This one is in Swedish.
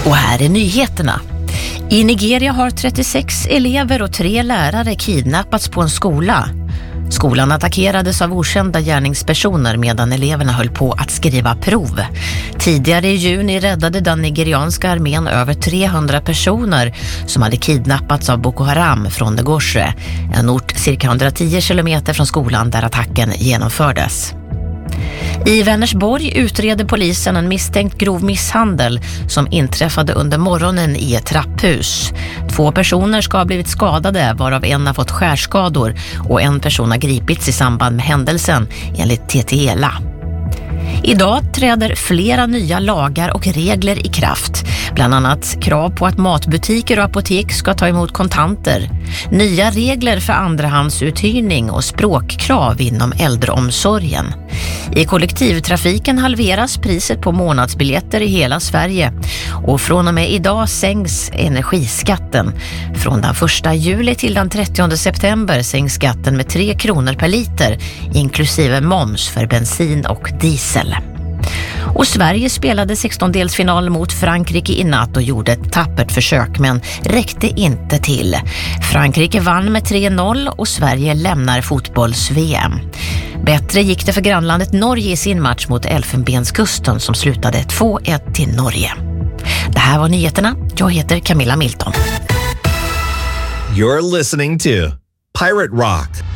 Och här är nyheterna. I Nigeria har 36 elever och 3 lärare kidnappats på en skola. Skolan attackerades av okända gärningspersoner medan eleverna höll på att skriva prov. Tidigare i juni räddade den nigerianska armén över 300 personer som hade kidnappats av Boko Haram från Negoshe, en ort cirka 110 kilometer från skolan där attacken genomfördes. I Vänersborg utreder polisen en misstänkt grov misshandel som inträffade under morgonen i ett trapphus. 2 personer ska ha blivit skadade, varav en har fått skärskador, och en person har gripits i samband med händelsen, enligt TT-ELA. Idag träder flera nya lagar och regler i kraft. Bland annat krav på att matbutiker och apotek ska ta emot kontanter. Nya regler för andrahandsuthyrning och språkkrav inom äldreomsorgen. I kollektivtrafiken halveras priset på månadsbiljetter i hela Sverige. Och från och med idag sänks energiskatten. Från den 1 juli till den 30 september sänks skatten med 3 kronor per liter, inklusive moms för bensin och diesel. Och Sverige spelade 16-delsfinal mot Frankrike i natt och gjorde ett tappert försök, men räckte inte till. Frankrike vann med 3-0 och Sverige lämnar fotbolls-VM. Bättre gick det för grannlandet Norge i sin match mot Elfenbenskusten som slutade 2-1 till Norge. Det här var nyheterna. Jag heter Camilla Milton. You're listening to Pirate Rock